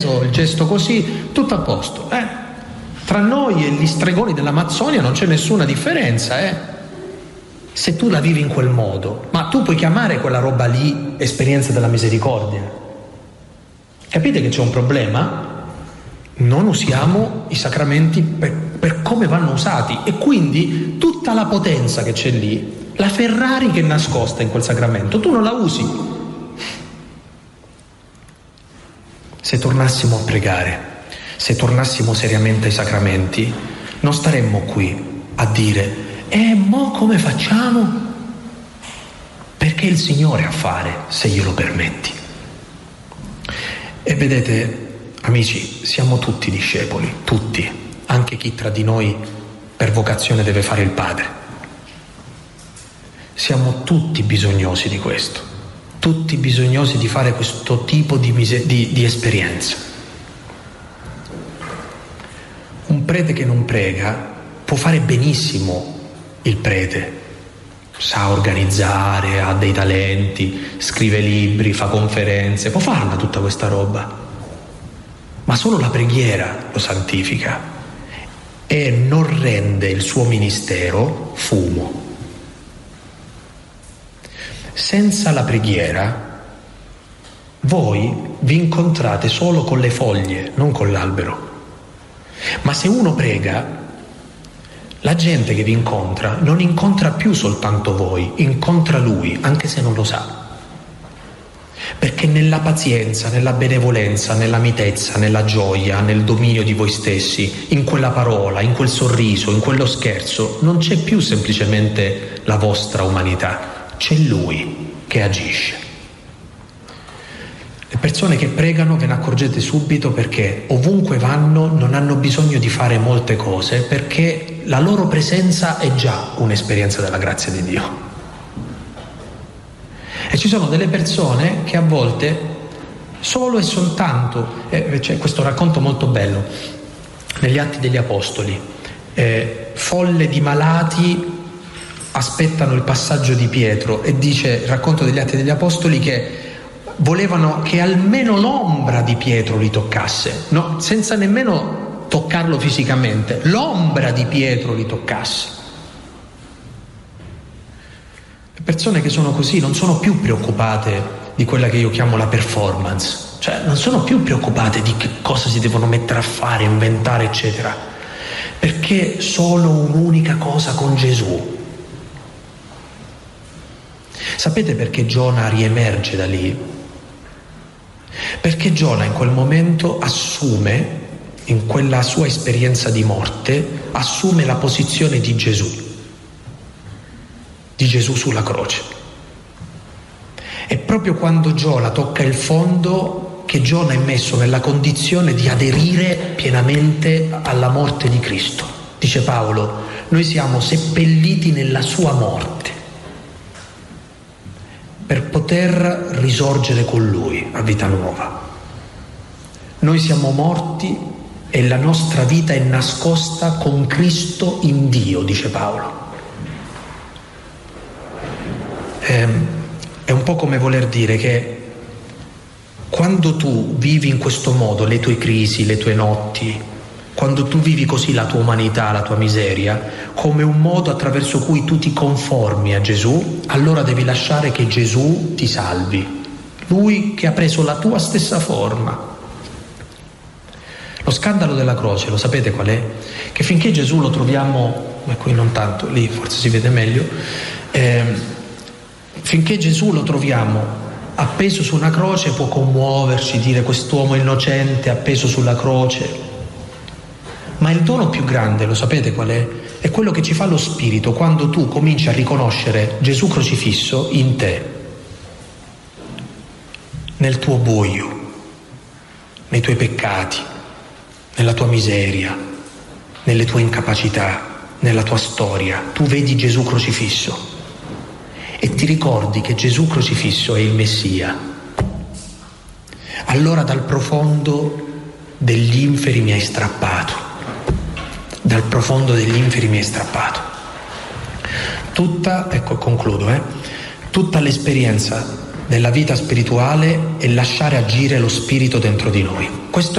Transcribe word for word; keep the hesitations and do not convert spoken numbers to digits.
gesto, il gesto così, tutto a posto. Eh? Tra noi e gli stregoni dell'Amazzonia non c'è nessuna differenza, eh? Se tu la vivi in quel modo. Ma tu puoi chiamare quella roba lì esperienza della misericordia. Capite che c'è un problema? Non usiamo i sacramenti per, per come vanno usati, e quindi tutta la potenza che c'è lì, la Ferrari che è nascosta in quel sacramento, tu non la usi. Se tornassimo a pregare, se tornassimo seriamente ai sacramenti, non staremmo qui a dire e mo come facciamo? Perché è il Signore a fare, se glielo permetti. E vedete, amici, siamo tutti discepoli, tutti, anche chi tra di noi per vocazione deve fare il padre. Siamo tutti bisognosi di questo, tutti bisognosi di fare questo tipo di, mise- di, di esperienza. Un prete che non prega può fare benissimo il prete, sa organizzare, ha dei talenti, scrive libri, fa conferenze, può farla tutta questa roba, ma solo la preghiera lo santifica e non rende il suo ministero fumo. Senza la preghiera voi vi incontrate solo con le foglie, non con l'albero. Ma se uno prega, la gente che vi incontra non incontra più soltanto voi, incontra lui, anche se non lo sa. Perché nella pazienza, nella benevolenza, nella mitezza, nella gioia, nel dominio di voi stessi, in quella parola, in quel sorriso, in quello scherzo, non c'è più semplicemente la vostra umanità, c'è lui che agisce. Le persone che pregano ve ne accorgete subito, perché ovunque vanno non hanno bisogno di fare molte cose, perché la loro presenza è già un'esperienza della grazia di Dio. E ci sono delle persone che a volte solo e soltanto, eh, c'è questo racconto molto bello negli Atti degli Apostoli, eh, folle di malati aspettano il passaggio di Pietro, e dice il racconto degli Atti degli Apostoli che volevano che almeno l'ombra di Pietro li toccasse, no, senza nemmeno toccarlo fisicamente, l'ombra di Pietro li toccasse. Le persone che sono così non sono più preoccupate di quella che io chiamo la performance, cioè non sono più preoccupate di che cosa si devono mettere a fare, inventare, eccetera, perché solo un'unica cosa con Gesù. Sapete perché Giona riemerge da lì? Perché Giona in quel momento assume, in quella sua esperienza di morte, assume la posizione di Gesù, di Gesù sulla croce. È proprio quando Giona tocca il fondo che Giona è messo nella condizione di aderire pienamente alla morte di Cristo. Dice Paolo, noi siamo seppelliti nella sua morte, per poter risorgere con Lui a vita nuova. Noi siamo morti e la nostra vita è nascosta con Cristo in Dio, dice Paolo. È un po' come voler dire che quando tu vivi in questo modo le tue crisi, le tue notti, quando tu vivi così la tua umanità, la tua miseria, come un modo attraverso cui tu ti conformi a Gesù, allora devi lasciare che Gesù ti salvi. Lui che ha preso la tua stessa forma. Lo scandalo della croce, lo sapete qual è? Che finché Gesù lo troviamo, ma qui non tanto, lì forse si vede meglio, eh, finché Gesù lo troviamo appeso su una croce può commuoverci, dire quest'uomo innocente appeso sulla croce. Ma il dono più grande, lo sapete qual è? È quello che ci fa lo Spirito quando tu cominci a riconoscere Gesù crocifisso in te, nel tuo buio, nei tuoi peccati, nella tua miseria, nelle tue incapacità, nella tua storia. Tu vedi Gesù crocifisso e ti ricordi che Gesù crocifisso è il Messia. Allora dal profondo degli inferi mi hai strappato. Dal profondo degli inferi mi hai strappato. Tutta, ecco concludo, eh, tutta l'esperienza della vita spirituale è lasciare agire lo Spirito dentro di noi. Questo